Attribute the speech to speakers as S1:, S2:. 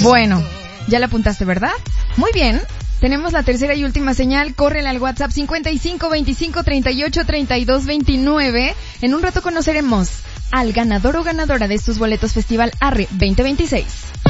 S1: Bueno, ya la apuntaste, ¿verdad? Muy bien. Tenemos la tercera y última señal. Córrele al WhatsApp 55 25 38 32 29. En un rato conoceremos al ganador o ganadora de estos boletos Festival Arre 2026.